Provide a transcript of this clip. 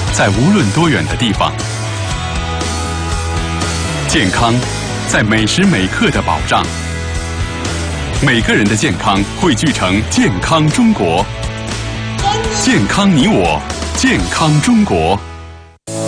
在无论多远的地方。健康在每时每刻的保障。每个人的健康汇聚成健康中国。健康你我，健康中国。